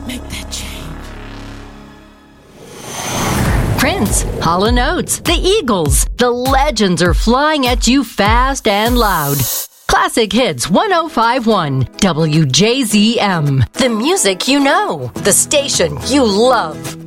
Make that change. Prince, Hall & Oates, the Eagles. The legends are flying at you fast and loud. Classic Hits 105.1 WJZM. The music you know. The station you love.